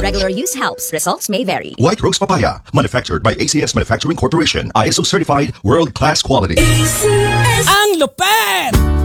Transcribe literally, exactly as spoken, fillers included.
regular use helps. Results may vary. White Rose Papaya, manufactured by A C S Manufacturing Corporation, I S O certified, world-class quality. Ang lupet!